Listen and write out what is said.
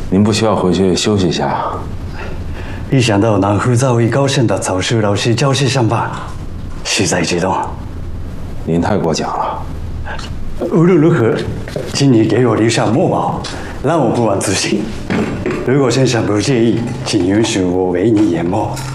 您不需要回去休息一下？ 一想到能和这位高深的草书老师朝夕相伴，实在激动。 您太过奖了。 无论如何，请你给我留下墨宝，让我不枉此行。如果先生不介意，请允许我为你研墨。